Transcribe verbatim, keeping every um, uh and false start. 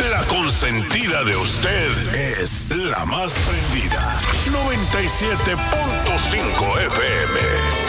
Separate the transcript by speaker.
Speaker 1: La consentida de usted es la más prendida. noventa y siete punto cinco F M.